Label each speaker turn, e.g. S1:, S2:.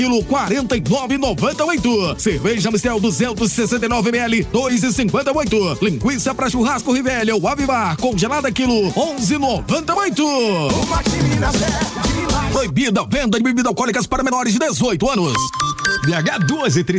S1: quilo 49,98. Cerveja Mistel 269 ml 2,58. Linguiça para churrasco Rivelli ou Avivar congelada quilo 11,98. Proibida a venda de bebidas alcoólicas para menores de 18 anos.
S2: BH 2h30.